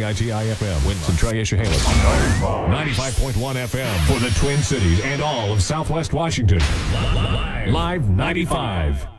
WKIT-FM, Winston-Triesha-Haley. 95.1 FM for the Twin Cities and all of Southwest Washington. Live 95.